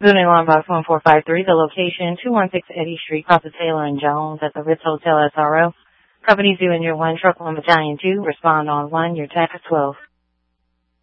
Building Alarm Box 1453, the location 216 Eddy Street, Papa Taylor and Jones at the Ritz Hotel SRO. Company 0 in your 1, Truck 1 Battalion 2, respond on 1, your tax 12.